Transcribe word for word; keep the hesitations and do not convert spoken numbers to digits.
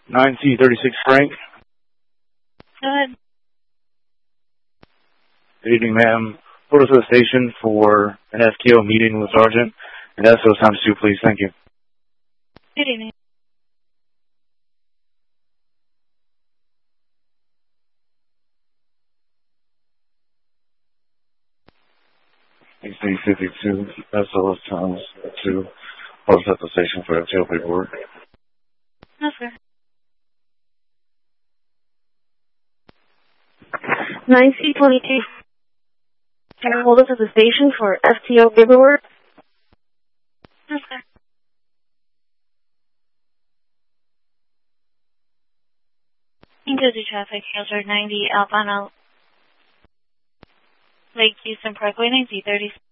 nine C thirty-six Frank. Go ahead. Good evening, ma'am. Put us to the station for an S K O meeting with Sergeant. And S O times two, please. Thank you. Good evening. A C fifty-two, S O times two. Put us at the station for S K O paperwork. No, sir. nine C twenty-two. Can you hold us at the station for F T O paperwork? No, sir. Into the traffic, Hazard ninety, Albano, Lake Houston Parkway, nine C thirty-six.